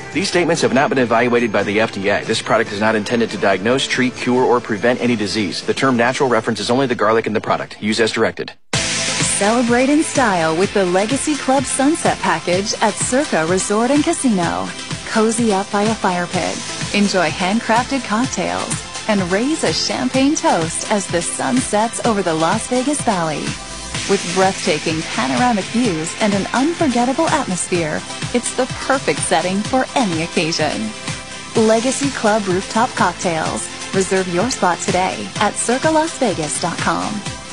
These statements have not been evaluated by the FDA. This product is not intended to diagnose, treat, cure, or prevent any disease. The term natural references only the garlic in the product. Use as directed. Celebrate in style with the Legacy Club Sunset Package at Circa Resort and Casino. Cozy up by a fire pit. Enjoy handcrafted cocktails. And raise a champagne toast as the sun sets over the Las Vegas Valley. With breathtaking panoramic views and an unforgettable atmosphere, it's the perfect setting for any occasion. Legacy Club Rooftop Cocktails. Reserve your spot today at circalasvegas.com.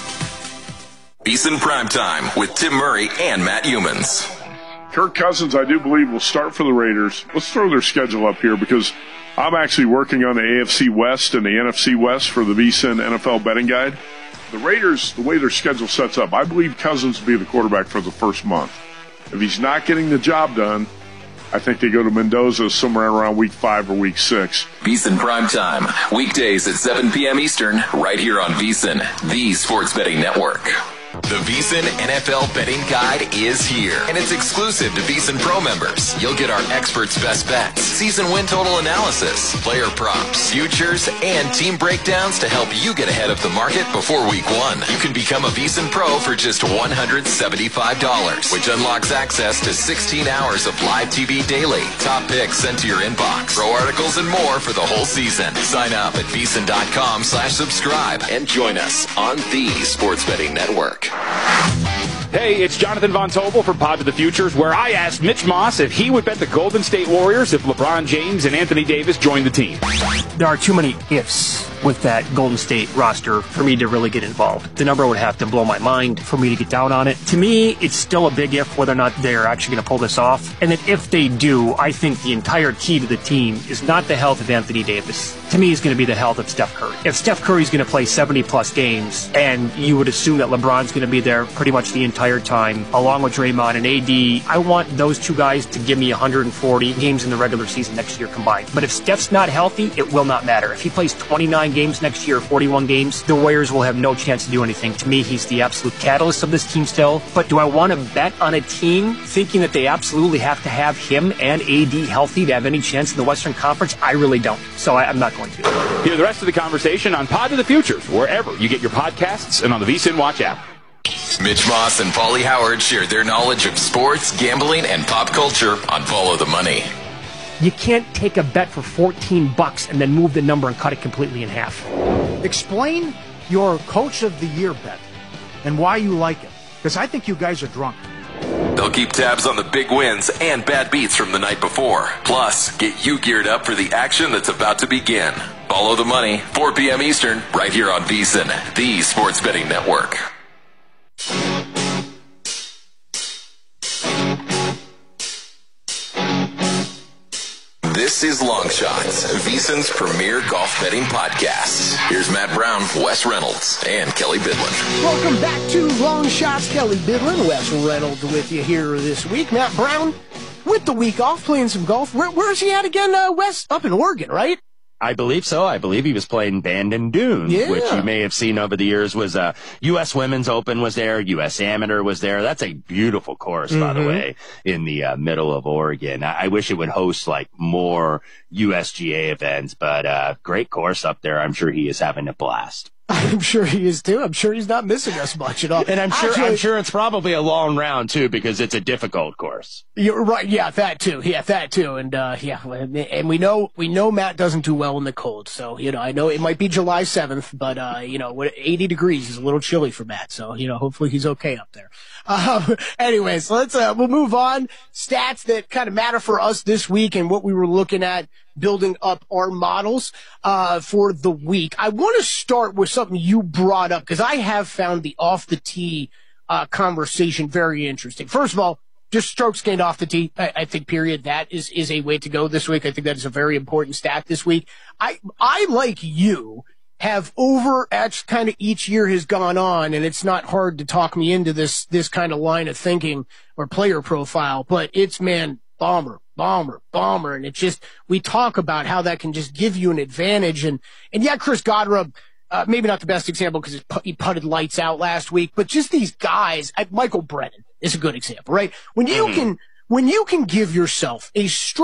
VSiN Primetime with Tim Murray and Matt Humans. Kirk Cousins, I do believe, will start for the Raiders. Let's throw their schedule up here because I'm actually working on the AFC West and the NFC West for the VSiN NFL Betting Guide. The Raiders, the way their schedule sets up, I believe Cousins will be the quarterback for the first month. If he's not getting the job done, I think they go to Mendoza somewhere around week 5 or week 6. VSiN Primetime, weekdays at 7 p.m. Eastern, right here on VSiN, the Sports Betting Network. The VSiN NFL Betting Guide is here, and it's exclusive to VSiN Pro members. You'll get our experts' best bets, season win total analysis, player props, futures, and team breakdowns to help you get ahead of the market before week 1. You can become a VSiN Pro for just $175, which unlocks access to 16 hours of live TV daily, top picks sent to your inbox, pro articles, and more for the whole season. Sign up at VSiN.com/subscribe and join us on the Sports Betting Network. Hey, it's Jonathan Von Tobel for Pod to the Futures, where I asked Mitch Moss if he would bet the Golden State Warriors if LeBron James and Anthony Davis joined the team. There are too many ifs with that Golden State roster for me to really get involved. The number would have to blow my mind for me to get down on it. To me, it's still a big if whether or not they're actually going to pull this off. And that if they do, I think the entire key to the team is not the health of Anthony Davis. To me, it's going to be the health of Steph Curry. If Steph Curry's going to play 70-plus games, and you would assume that LeBron's going to be there pretty much the entire time, along with Draymond and AD, I want those two guys to give me 140 games in the regular season next year combined. But if Steph's not healthy, it will not matter. If he plays 29 games next year, 41 games, the Warriors will have no chance to do anything. To me, he's the absolute catalyst of this team still. But do I want to bet on a team thinking that they absolutely have to have him and AD healthy to have any chance in the Western Conference? I really don't. So I'm not going to. Hear the rest of the conversation on Pod to the Futures, wherever you get your podcasts and on the VSiN Watch app. Mitch Moss and Paulie Howard share their knowledge of sports, gambling, and pop culture on Follow the Money. You can't take a bet for $14 and then move the number and cut it completely in half. Explain your Coach of the Year bet and why you like it, because I think you guys are drunk. They'll keep tabs on the big wins and bad beats from the night before. Plus, get you geared up for the action that's about to begin. Follow the Money, 4 p.m. Eastern, right here on VSiN, the Sports Betting Network. This is Long Shots, VSiN's premier golf betting podcast. Here's Matt Brown, Wes Reynolds, and Kelly Bidlin. Welcome back to Long Shots. Kelly Bidlin, Wes Reynolds with you here this week. Matt Brown with the week off, playing some golf. Where's he at again, Wes? Up in Oregon, right? I believe so. I believe he was playing Bandon Dunes, which you may have seen over the years. Was U.S. Women's Open was there, U.S. Amateur was there. That's a beautiful course, by the way, in the middle of Oregon. I wish it would host like more USGA events, but great course up there. I'm sure he is having a blast. I'm sure he is too. I'm sure he's not missing us much at all. And I'm sure it's probably a long round too, because it's a difficult course. You're right. Yeah, that too. Yeah, that too. And and we know Matt doesn't do well in the cold. So, I know it might be July 7th, but 80 degrees is a little chilly for Matt. So, hopefully he's okay up there. Anyways, we'll move on. Stats that kind of matter for us this week and what we were looking at building up our models for the week. I want to start with something you brought up because I have found the off the tee conversation very interesting. First of all, just strokes gained off the tee. I think, period, that is a way to go this week. I think that is a very important stat this week. I like you, have as kind of each year has gone on, and it's not hard to talk me into this kind of line of thinking or player profile, but it's, man, bomber. And it's just, we talk about how that can just give you an advantage. And yeah, Chris Godra, maybe not the best example because he putted lights out last week, but just these guys, Michael Brennan is a good example, right? When you can give yourself a